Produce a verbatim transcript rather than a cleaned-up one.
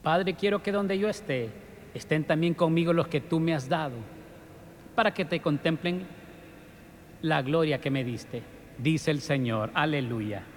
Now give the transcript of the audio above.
Padre, quiero que donde yo esté, estén también conmigo los que tú me has dado, para que te contemplen la gloria que me diste. Dice el Señor, aleluya.